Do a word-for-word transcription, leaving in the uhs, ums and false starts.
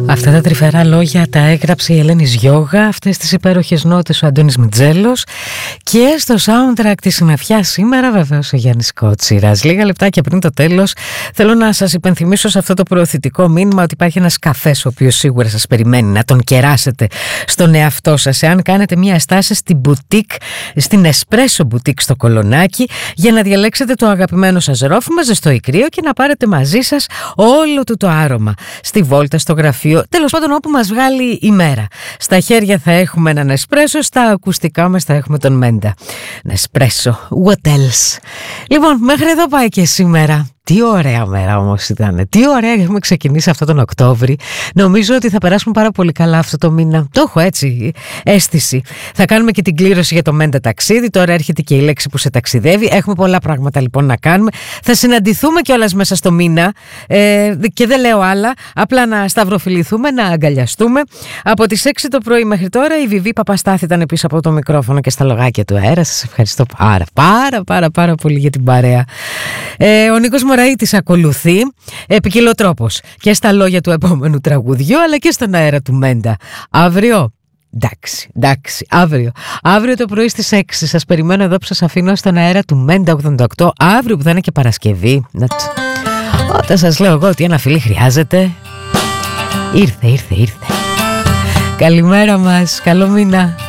Αυτά τα τρυφερά λόγια τα έγραψε η Ελένη Γιώγα, αυτές τις υπέροχες νότες ο Αντώνης Μιτζέλος και στο soundtrack της συννεφιάς σήμερα βεβαίως ο Γιάννης Κότσιρας. Λίγα λεπτάκια πριν το τέλος θέλω να σας υπενθυμίσω σε αυτό το προωθητικό μήνυμα ότι υπάρχει ένας καφές ο οποίος σίγουρα σας περιμένει να τον κεράσετε στον εαυτό σας εάν κάνετε μια στάση στην μπουτίκ, στην Espresso Boutique στο Κολονάκι για να διαλέξετε το αγαπημένο σας ρόφημα ζεστό ή κρύο και να πάρετε μαζί σας όλο του το άρωμα στη βόλτα, στο γραφείο, τέλος πάντων όπου μας βγάλει η μέρα. Στα χέρια θα έχουμε έναν εσπρέσο, στα ακουστικά μας θα έχουμε τον Μέντα. Εσπρέσο, what else. Λοιπόν, μέχρι εδώ πάει και σήμερα. Τι ωραία μέρα όμως ήταν. Τι ωραία έχουμε ξεκινήσει αυτό τον Οκτώβρη. Νομίζω ότι θα περάσουμε πάρα πολύ καλά αυτό το μήνα. Το έχω έτσι αίσθηση. Θα κάνουμε και την κλήρωση για το Μέντα ταξίδι. Τώρα έρχεται και η λέξη που σε ταξιδεύει. Έχουμε πολλά πράγματα λοιπόν να κάνουμε. Θα συναντηθούμε κιόλας μέσα στο μήνα. Ε, και δεν λέω άλλα. Απλά να σταυροφιληθούμε, να αγκαλιαστούμε. Από τις έξι το πρωί μέχρι τώρα η Βιβί Παπαστάθη ήταν πίσω από το μικρόφωνο και στα λογάκια του αέρα. Σας ευχαριστώ πάρα πάρα πάρα πάρα πολύ για την παρέα. Ε, ο Νίκος Μωραΐτης ακολουθεί επικοινωτρόπος και στα λόγια του επόμενου τραγουδιού αλλά και στον αέρα του Μέντα. Αύριο, εντάξει, εντάξει, αύριο. Αύριο το πρωί στις έξι σας περιμένω εδώ που σας αφήνω στον αέρα του Μέντα ογδόντα οκτώ. Αύριο που θα είναι και Παρασκευή. Όταν σας λέω εγώ ότι ένα φιλί χρειάζεται, ήρθε, ήρθε, ήρθε. Καλημέρα μας, καλό μήνα.